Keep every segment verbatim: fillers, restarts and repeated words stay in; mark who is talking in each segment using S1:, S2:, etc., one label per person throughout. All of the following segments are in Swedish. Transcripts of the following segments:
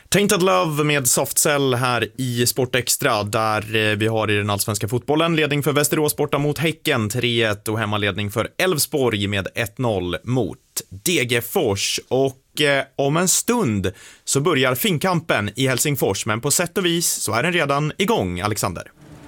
S1: Tainted Love med Softcell här i Sport Extra, där vi har i den allsvenska fotbollen ledning för Västerås borta mot Häcken tre ett och hemmaledning för Elfsborg med ett noll mot Degerfors. Och eh, om en stund så börjar finkampen i Helsingfors, men på sätt och vis så är den redan igång, Alexander.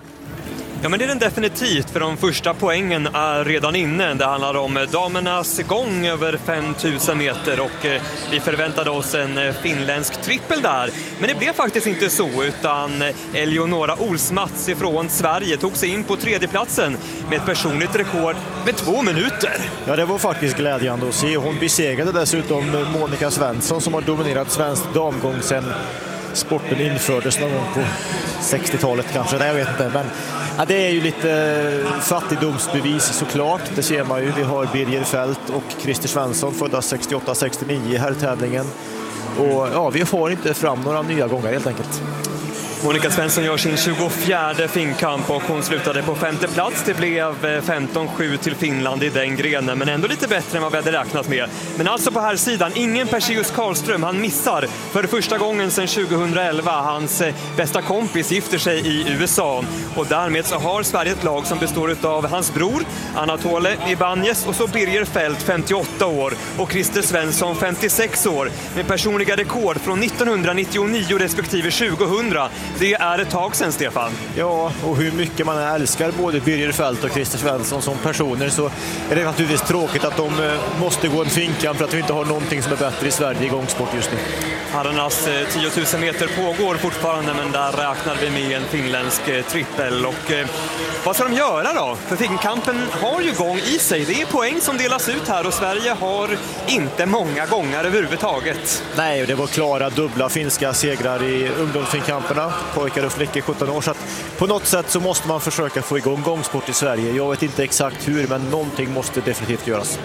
S2: Ja, men det är den definitivt, för de första poängen är redan inne. Det handlar om damernas gång över fem tusen meter och eh, vi förväntade oss en eh, finländsk trippel där. Men det blev faktiskt inte så, utan Eleonora Olsmats ifrån Sverige tog sig in på tredjeplatsen med ett personligt rekord med två minuter.
S3: Ja, det var faktiskt glädjande att se. Hon besegrade dessutom Monica Svensson som har dominerat svensk damgång sedan sporten infördes någon gång på sextiotalet kanske, det jag vet inte, men ja, det är ju lite fattigdomsbevis såklart, det ser man ju. Vi har Birger Fält och Christer Svensson födda sextioåtta sextionio här i tävlingen, och ja, vi får inte fram några nya gånger helt enkelt.
S2: Monica Svensson gör sin tjugofjärde finkamp och hon slutade på femte plats. Det blev femton sju till Finland i den grenen, men ändå lite bättre än vad vi hade räknat med. Men alltså på här sidan, ingen Perseus Karlström. Han missar för första gången sedan tjugohundraelva. Hans bästa kompis gifter sig i U S A. Och därmed så har Sverige ett lag som består av hans bror Anatole Ibanez och så Birger Fält, femtioåtta år, och Christer Svensson, femtiosex år, med personliga rekord från nittonhundranittionio respektive tjugohundra. Det är ett tag sedan, Stefan.
S3: Ja, och hur mycket man älskar både Birger Fält och Christer Svensson som personer, så är det naturligtvis tråkigt att de måste gå en finkamp för att vi inte har någonting som är bättre i Sverige i gångsport just nu.
S2: Herrarnas tio tusen meter pågår fortfarande, men där räknar vi med en finländsk trippel. Och eh, vad ska de göra då? För finkampen har ju gång i sig. Det är poäng som delas ut här och Sverige har inte många gånger överhuvudtaget.
S3: Nej, och det var klara dubbla finska segrar i ungdomsfinkamperna, pojkar och flickor sjutton år, så att på något sätt så måste man försöka få igång gångsport i Sverige. Jag vet inte exakt hur, men någonting måste definitivt göras.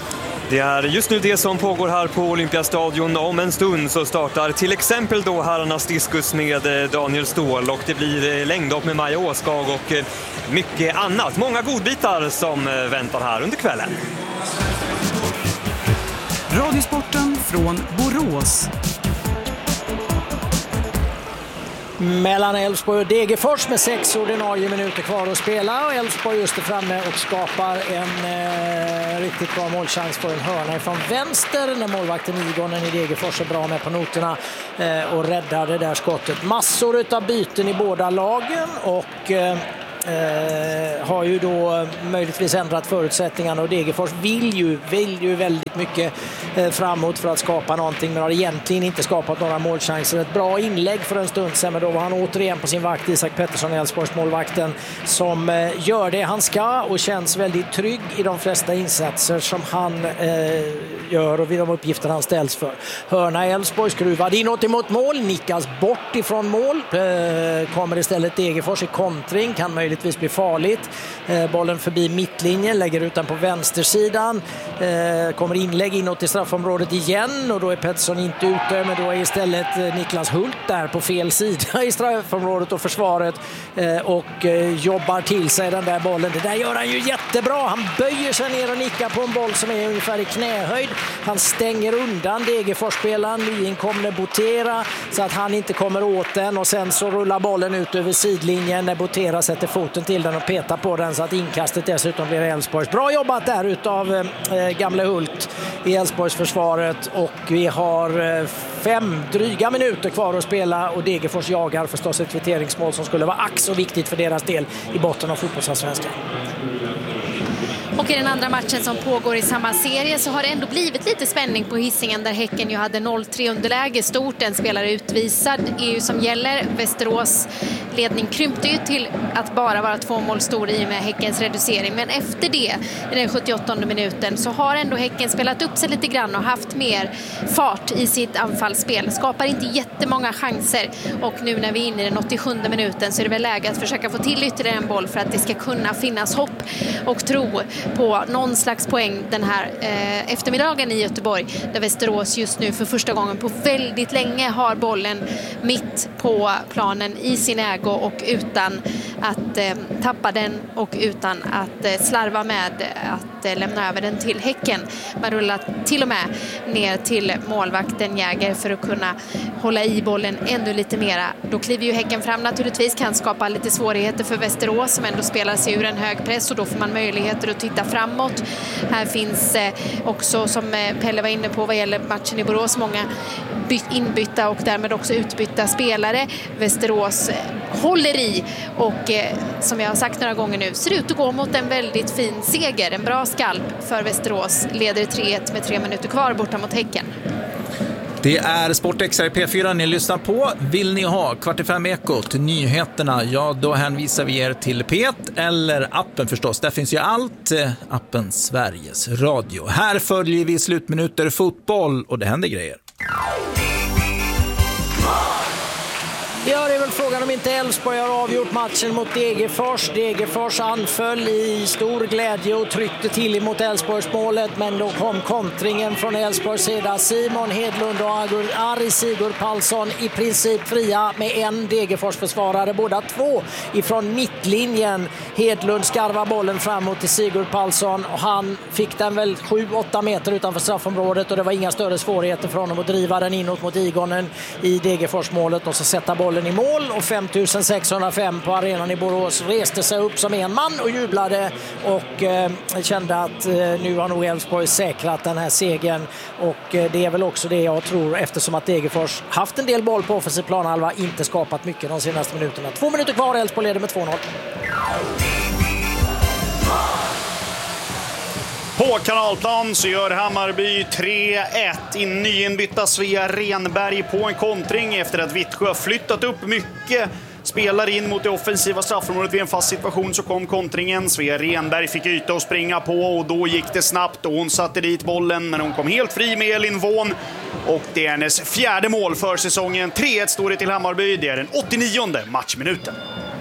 S2: Det är just nu det som pågår här på Olympiastadion. Om en stund så startar till exempel då herrarnas diskus med Daniel Ståhl, och det blir längdhopp med Maja Åskag och mycket annat. Många godbitar som väntar här under kvällen.
S4: Radiosporten från Borås.
S5: Mellan Elfsborg och Degerfors med sex ordinarie minuter kvar att spela, och Elfsborg just är framme och skapar en eh, riktigt bra målchans för en hörna ifrån vänster när målvakten Igonen i Degerfors är bra med på noterna eh, och räddar det där skottet. Massor av byten i båda lagen och eh, Eh, har ju då möjligtvis ändrat förutsättningarna, och Degerfors vill ju, vill ju väldigt mycket eh, framåt för att skapa någonting, men har egentligen inte skapat några målchanser. Ett bra inlägg för en stund sedan, men då var han återigen på sin vakt, Isak Pettersson, Elfsborgs målvakten, som eh, gör det han ska och känns väldigt trygg i de flesta insatser som han eh, gör och vid de uppgifter han ställs för. Hörna Elfsborg skruvad inåt emot mål, nickas bort ifrån mål, eh, kommer istället Degerfors i kontring, kan möjligtvis blir farligt. Eh, bollen förbi mittlinjen, lägger ut den på vänstersidan. Eh, kommer inlägg inåt i straffområdet igen, och då är Pettersson inte ute, men då är istället eh, Niklas Hult där på fel sida i straffområdet och försvaret eh, och eh, jobbar till sig den där bollen. Det där gör han ju jättebra. Han böjer sig ner och nickar på en boll som är ungefär i knähöjd. Han stänger undan Degerfors-spelaren, nyinkomne Botera, så att han inte kommer åt den, och sen så rullar bollen ut över sidlinjen när Botera sätter foten till den och petar på den, så att inkastet dessutom blir Elfsborgs. Bra jobbat där utav eh, gamle Hult i Elfsborgs försvaret, och vi har eh, fem dryga minuter kvar att spela, och Degerfors jagar förstås ett kvitteringsmål som skulle vara ack så viktigt för deras del i botten av fotbollsallsvenskan.
S6: Och i den andra matchen som pågår i samma serie så har det ändå blivit lite spänning på Hisingen, där Häcken ju hade noll tre underläge stort. En spelare utvisad är ju som gäller. Västerås ledning krympte ju till att bara vara två mål stor i och med Häckens reducering. Men efter det, i den sjuttioåttonde minuten, så har ändå Häcken spelat upp sig lite grann och haft mer fart i sitt anfallsspel. Skapar inte jättemånga chanser, och nu när vi är inne i den åttiosjunde minuten så är det väl läge att försöka få till ytterligare en boll för att det ska kunna finnas hopp och tro på någon slags poäng den här eh, eftermiddagen i Göteborg, där Västerås just nu för första gången på väldigt länge har bollen mitt på planen i sin ägo och utan att eh, tappa den och utan att eh, slarva med att eh, lämna över den till Häcken. Man rullar till och med ner till målvakten Jäger för att kunna hålla i bollen ännu lite mera. Då kliver ju Häcken fram naturligtvis, kan skapa lite svårigheter för Västerås som ändå spelar sig ur en hög press, och då får man möjligheter att titta framåt. Här finns eh, också, som eh, Pelle var inne på vad gäller matchen i Borås, många byt, inbytta och därmed också utbytta spelare. Västerås eh, håller i och eh, som jag har sagt några gånger nu, ser ut att gå mot en väldigt fin seger. En bra skalp för Västerås, leder tre ett med tre minuter kvar borta mot Häcken.
S7: Det är Sportextra i P fyra ni lyssnar på. Vill ni ha kvart i fem ekot, nyheterna, ja då hänvisar vi er till P ett eller appen förstås. Där finns ju allt, appen Sveriges Radio. Här följer vi slutminuter fotboll och det händer grejer.
S5: Ja, det är väl frågan om inte Elfsborg har avgjort matchen mot Degerfors. Degerfors anföll i stor glädje och tryckte till emot Elfsborgs målet, men då kom kontringen från Elfsborgs sida. Simon Hedlund och Ari Sigurd-Palsson i princip fria med en Degerfors-försvarare, båda två ifrån mittlinjen. Hedlund skarvar bollen framåt till Sigurd-Palsson och han fick den väl sju åtta meter utanför straffområdet och det var inga större svårigheter för honom att driva den inåt mot Igonen i Degerfors-målet och så sätta bollen i mål, och fem tusen sexhundrafem på arenan i Borås reste sig upp som en man och jublade och eh, kände att eh, nu har nog Elfsborg säkrat den här segern, och eh, det är väl också det jag tror, eftersom att Degerfors haft en del boll på offensiv planhalva, inte skapat mycket de senaste minuterna. Två minuter kvar, Elfsborg leder med två noll.
S8: På Kanalplan så gör Hammarby tre ett i nyinbytta Svea Renberg på en kontring efter att Vittsjö flyttat upp mycket. Spelar in mot det offensiva straffområdet vid en fast situation, så kom kontringen. Svea Renberg fick yta och springa på och då gick det snabbt och hon satte dit bollen, men hon kom helt fri med Elin Vån. Och det är hennes fjärde mål för säsongen. tre ett står det till Hammarby. Det är den åttionionde matchminuten.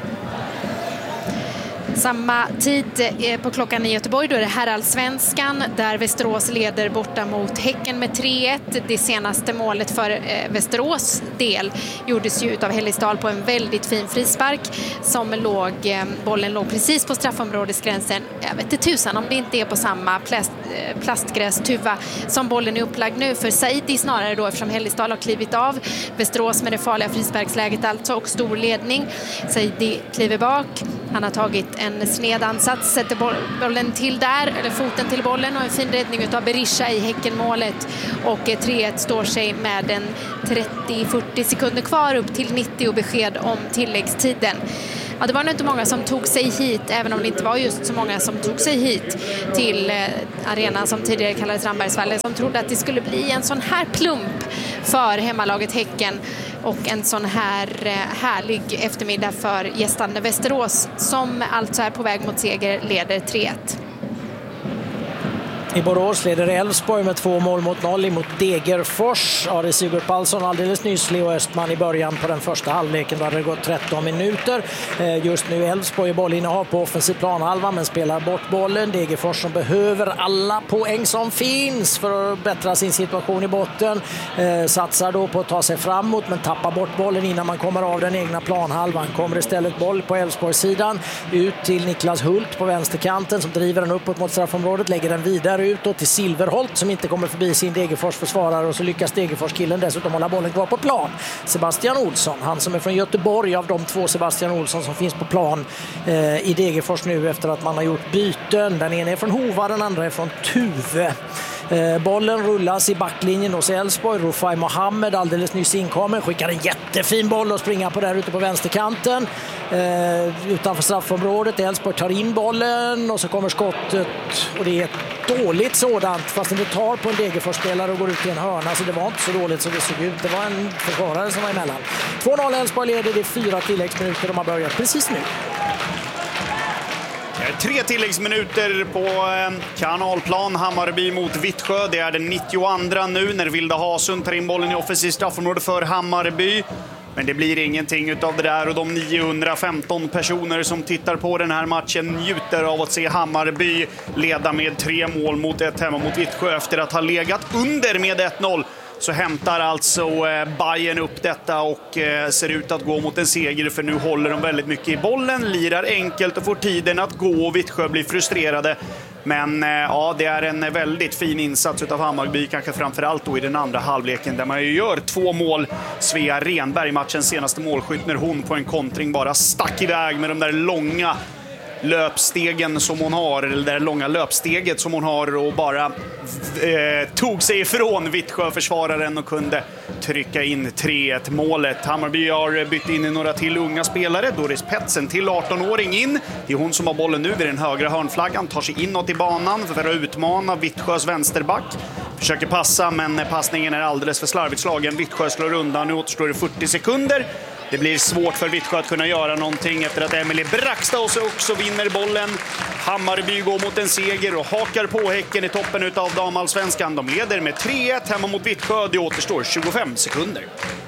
S6: Samma tid på klockan i Göteborg, då är det herrallsvenskan där Västerås leder borta mot Häcken med tre ett. Det senaste målet för Västerås del gjordes ju av Hellisdal på en väldigt fin frispark som låg, bollen låg precis på straffområdesgränsen. Jag vet inte tusan om det inte är på samma plast, plastgrästuva som bollen är upplagd nu för Saidi snarare då, eftersom Hellisdal har klivit av. Västerås med det farliga frisparksläget alltså och stor ledning. Saidi kliver bak. Han har tagit en sned ansats, sätter bollen till där, eller foten till bollen, och en fin räddning av Berisha i Häckenmålet. Och tre ett står sig med en trettio till fyrtio sekunder kvar upp till nittio och besked om tilläggstiden. Ja, det var nog inte många som tog sig hit, även om det inte var just så många som tog sig hit till eh, arenan som tidigare kallades Rambergsvallen, som trodde att det skulle bli en sån här plump för hemmalaget Häcken och en sån här eh, härlig eftermiddag för gästande Västerås, som alltså är på väg mot seger, leder tre ett.
S5: I Borås leder Elfsborg med två mål mot noll emot Degerfors. Ari Sigurd-Palsson alldeles nyss, Leo Östman i början på den första halvleken. Då hade det gått tretton minuter. Just nu Elfsborg i bollinnehav på offensiv planhalva, men spelar bort bollen. Degerfors som behöver alla poäng som finns för att bättra sin situation i botten. Satsar då på att ta sig framåt, men tappar bort bollen innan man kommer av den egna planhalvan. Kommer istället boll på Elfsborgs sidan ut till Niklas Hult på vänsterkanten som driver den uppåt mot straffområdet, lägger den vidare utåt till Silverholt som inte kommer förbi sin Degerfors försvarare, och så lyckas Degerfors-killen dessutom hålla bollen kvar på plan. Sebastian Olsson, han som är från Göteborg av de två Sebastian Olsson som finns på plan eh, i Degerfors nu efter att man har gjort byten. Den ena är från Hova, den andra är från Tuve. Eh, bollen rullas i backlinjen hos Elfsborg. Rufai Mohammed alldeles nyss inkommen, skickar en jättefin boll och springer på där ute på vänsterkanten eh, utanför straffområdet. Elfsborg tar in bollen och så kommer skottet, och det är ett dåligt sådant, fast det tar på en Degerfors-spelare och går ut i en hörna, så det var inte så dåligt så det såg ut. Det var en försvarare som var emellan. två noll Elfsborg leder, det är fyra tilläggsminuter de har börjat precis nu.
S8: Tre tilläggsminuter på Kanalplan. Hammarby mot Vittsjö. Det är den nittioandra nu när Vilda Hasund tar in bollen i offensiv straffområde för Hammarby. Men det blir ingenting utav det där, och de niohundrafemton personer som tittar på den här matchen njuter av att se Hammarby leda med tre mål mot ett hemma mot Vittsjö efter att ha legat under med ett noll så hämtar alltså Bayern upp detta och ser ut att gå mot en seger, för nu håller de väldigt mycket i bollen, lirar enkelt och får tiden att gå, och Vittsjö blir frustrerade. Men ja, det är en väldigt fin insats av Hammarby, kanske framförallt då i den andra halvleken där man ju gör två mål. Svea Renberg, matchens senaste målskytt, när hon på en kontring bara stack iväg med de där långa löpstegen som hon har, eller det där långa löpsteget som hon har, och bara eh, tog sig ifrån Vittsjö-försvararen och kunde trycka in tre ett målet. Hammarby har bytt in några till unga spelare. Doris Petsen till arton-åring in. Det är hon som har bollen nu vid den högra hörnflaggan, tar sig inåt i banan för att utmana Vittsjös vänsterback. Försöker passa, men passningen är alldeles för slarvigt slagen. Vittsjö slår undan, nu återstår det fyrtio sekunder. Det blir svårt för Vittsjö att kunna göra någonting efter att Emily Braxta också vinner bollen. Hammarby går mot en seger och hakar på Häcken i toppen av damallsvenskan. De leder med tre ett hemma mot Vittsjö. Det återstår tjugofem sekunder.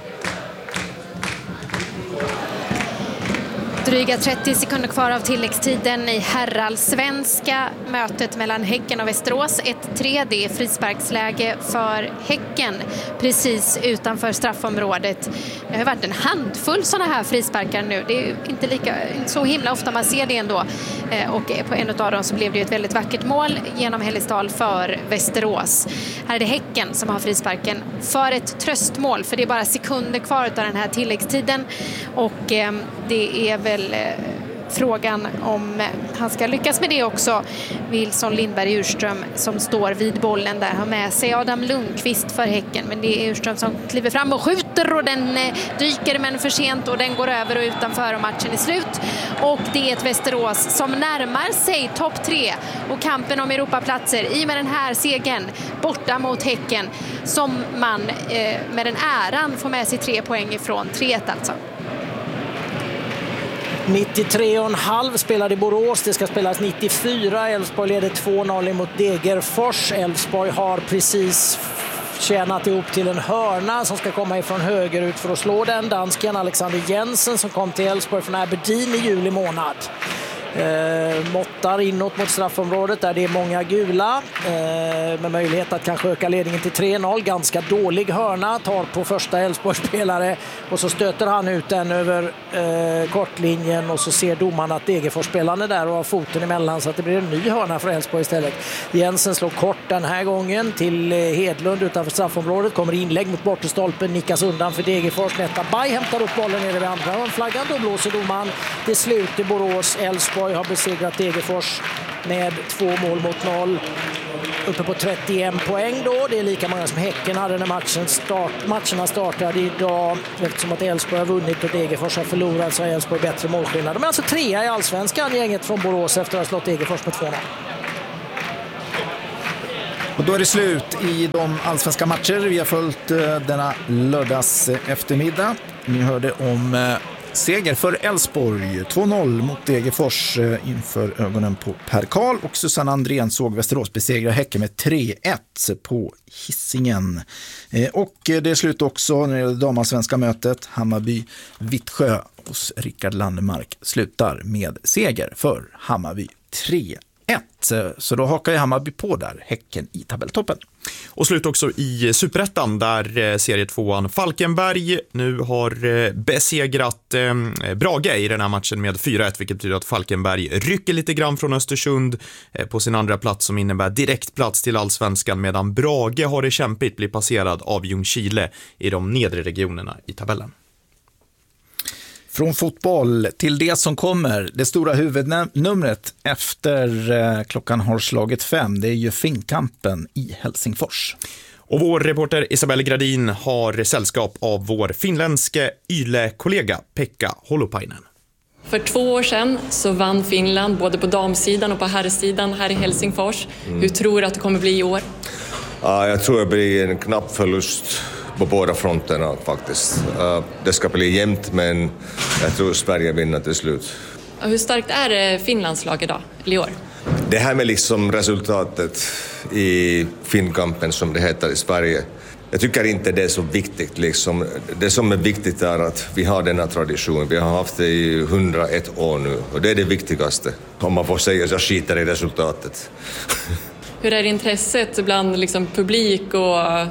S6: Dryga trettio sekunder kvar av tilläggstiden i herrallsvenska. Mötet mellan Häcken och Västerås ett tre. Det är frisparksläge för Häcken precis utanför straffområdet. Det har varit en handfull sådana här frisparkar nu. Det är inte lika, så himla ofta man ser det ändå. Och på en av dem så blev det ett väldigt vackert mål genom Hällisdal för Västerås. Här är det Häcken som har frisparken för ett tröstmål, för det är bara sekunder kvar av den här tilläggstiden. Och det är väl frågan om han ska lyckas med det också. Wilson Lindberg Urström som står vid bollen där har med sig Adam Lundqvist för Häcken, men det är Urström som kliver fram och skjuter, och den dyker men för sent och den går över och utanför och matchen är slut. Och det är ett Västerås som närmar sig topp tre och kampen om Europaplatser i med den här segern borta mot Häcken, som man eh, med den äran får med sig tre poäng ifrån. tre ett alltså.
S5: nittiotre och en halv spelade i Borås. Det ska spelas nittiofyra. Elfsborg leder två noll mot Degerfors. Elfsborg har precis tjänat ihop till en hörna som ska komma ifrån höger ut för att slå den. Dansken Alexander Jensen som kom till Elfsborg från Aberdeen i juli månad. Eh, måttar inåt mot straffområdet där det är många gula, eh, med möjlighet att kanske öka ledningen till tre noll. Ganska dålig hörna, tar på första Elfsborgsspelare och så stöter han ut den över eh, kortlinjen, och så ser domaren att Degerfors-spelarna där och har foten emellan, så att det blir en ny hörna för Elfsborg istället. Jensen slår kort den här gången till eh, Hedlund utanför straffområdet, kommer inlägg mot bortestolpen, nickas undan för Degerfors. Netta Bay hämtar upp bollen nere vid andra hörnflaggan, då blåser domaren till slut i Borås. Elfsborg har besegrat Degerfors med två mål mot noll. Uppe på trettioen poäng då. Det är lika många som Häcken hade när matchen start, matcherna startade idag. Eftersom att Elfsborg har vunnit och Degerfors har förlorat så har Elfsborg bättre målskillnad. De är alltså trea i allsvenskan, gänget från Borås, efter att ha slått Degerfors med två noll.
S7: Och då är det slut i de allsvenska matcher. Vi har följt uh, denna lördags eftermiddag. Ni hörde om uh, seger för Elfsborg, två noll mot Degerfors uh, inför ögonen på Per Karl, och Susanne Andrén såg Västerås besegra Häcken med tre ett på Hisingen. Uh, och uh, det är slut också när det gäller damallsvenska mötet. Hammarby-Vittsjö hos Rickard Landemark slutar med seger för Hammarby tre ett. Så då hakar ju Hammarby på där, Häcken i tabelltoppen.
S1: Och slut också i Superettan där serietvåan Falkenberg nu har besegrat eh, Brage i den här matchen med fyra ett, vilket betyder att Falkenberg rycker lite grann från Östersund eh, på sin andra plats, som innebär direktplats till allsvenskan, medan Brage har det kämpigt, blir passerad av Ljungskile i de nedre regionerna i tabellen.
S7: Från fotboll till det som kommer, det stora huvudnumret efter eh, klockan har slagit fem, det är ju Finnkampen i Helsingfors.
S1: Och vår reporter Isabelle Gradin har sällskap av vår finländske Yle-kollega Pekka Holopainen.
S9: För två år sedan så vann Finland både på damsidan och på herrsidan här i Helsingfors. Mm. Hur tror du att det kommer bli i år?
S10: Ja, jag tror det blir en knapp förlust på båda fronterna faktiskt. Det ska bli jämnt, men jag tror Sverige vinner till slut.
S9: Hur starkt är Finlands lag idag, eller i år?
S10: Det här med liksom resultatet i Finnkampen, som det heter i Sverige, jag tycker inte det är så viktigt. Liksom. Det som är viktigt är att vi har denna tradition. Vi har haft det i hundraett år nu, och det är det viktigaste. Om man får säga så, jag skiter i resultatet.
S9: Hur är intresset bland liksom publik och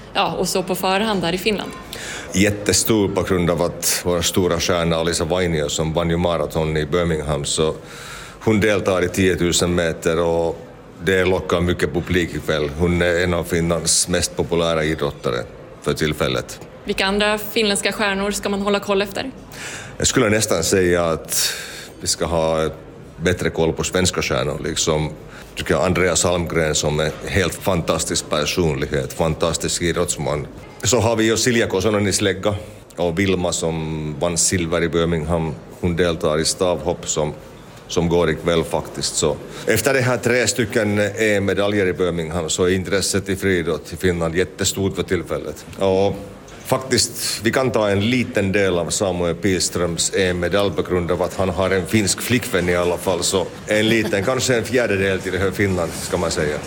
S9: ja, och så på förhand där i Finland.
S10: Jättestor på grund av att vår stora stjärna Alisa Vainio som vann ju maraton i Birmingham, så hon deltar i tio tusen meter och det lockar mycket publik ikväll. Hon är en av Finlands mest populära idrottare för tillfället.
S9: Vilka andra finländska stjärnor ska man hålla koll efter?
S10: Jag skulle nästan säga att vi ska ha bättre koll på svenska stjärnor. Liksom, tycker jag Andreas Almgren som är helt fantastisk personlighet, fantastisk idrottsman. Så har vi ju Silja Kosonen i slägga och Vilma som vann silver i Birmingham. Hon deltar i stavhopp som, som går ikväll faktiskt. Så efter det här tre stycken E M-medaljer i Birmingham så är intresset i friidrott i Finland jättestort för tillfället. Och faktiskt, vi kan ta en liten del av Samuel Pilströms E M-medalj på grund av att han har en finsk flickvän i alla fall. Så en liten, kanske en fjärdedel till det här Finland ska man säga.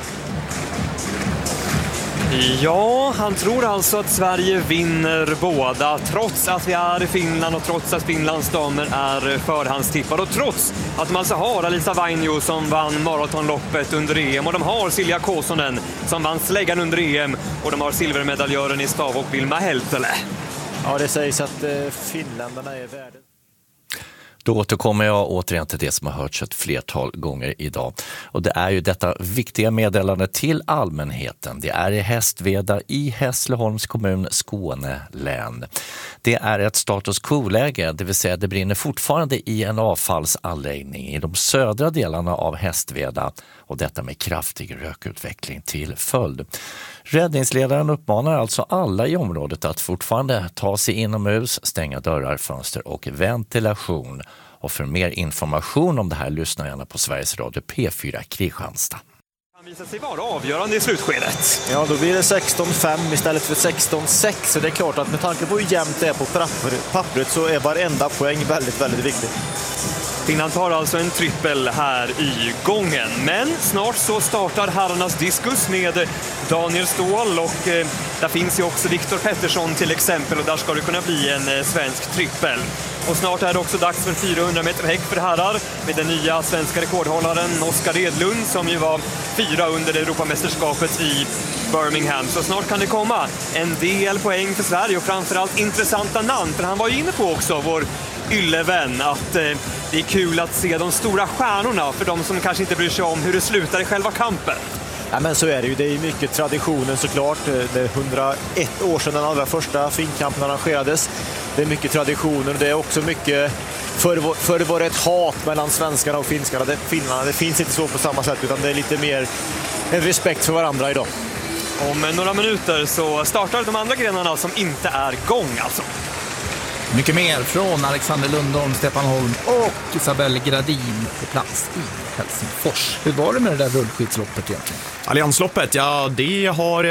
S2: Ja, han tror alltså att Sverige vinner båda, trots att vi är i Finland och trots att Finlands damer är förhandstippade och trots att de alltså har Alisa Vainio som vann maratonloppet under E M och de har Silja Kosonen som vann släggan under E M och de har silvermedaljören i stavhopp Vilma Heltele.
S3: Ja, det sägs att eh, finländarna är värda.
S11: Då återkommer jag återigen till det som har hörts ett flertal gånger idag. Och det är ju detta viktiga meddelande till allmänheten. Det är i Hästveda i Hässleholms kommun, Skåne län. Det är ett status quo-läge, det vill säga det brinner fortfarande i en avfallsanläggning i de södra delarna av Hästveda och detta med kraftig rökutveckling till följd. Räddningsledaren uppmanar alltså alla i området att fortfarande ta sig inomhus, stänga dörrar, fönster och ventilation. Och för mer information om det här lyssna gärna på Sveriges Radio P fyra Kristianstad.
S2: Han visar sig vara avgörande i slutskedet.
S3: Ja, då blir det sexton fem istället för sexton sex. Så det är klart att med tanke på hur jämnt det är på pappret så är varenda poäng väldigt, väldigt viktig.
S2: Finland tar alltså en trippel här i gången. Men snart så startar herrarnas diskus med Daniel Ståhl och eh, där finns ju också Viktor Pettersson till exempel och där ska det kunna bli en eh, svensk trippel. Och snart är det också dags för fyrahundra meter häck för herrar med den nya svenska rekordhållaren Oskar Edlund som ju var fyra under Europamästerskapet i Birmingham. Så snart kan det komma en del poäng för Sverige och framförallt intressanta namn. För han var ju inne på också, vår yllevän, att eh, det är kul att se de stora stjärnorna för de som kanske inte bryr sig om hur det slutar i själva kampen.
S3: Ja, men så är det ju. Det är mycket traditionen såklart. Det är hundraett år sedan den allra första finkampen arrangerades. Det är mycket traditioner. Det är också mycket för, för det var ett hat mellan svenskarna och finskarna. Det, finnarna, det finns inte så på samma sätt utan det är lite mer en respekt för varandra idag.
S2: Om några minuter så startar de andra grenarna som inte är igång alltså.
S7: Mycket mer från Alexander Lundholm, Stefan Holm och Isabelle Gradin på plats i Helsingfors. Hur var det med det där rullskidsloppet egentligen?
S1: Alliansloppet, ja det har